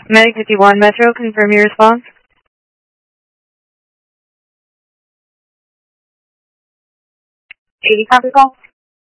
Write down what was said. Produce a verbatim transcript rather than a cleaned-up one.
Medic fifty-one Metro, confirm your response. eighty copy call.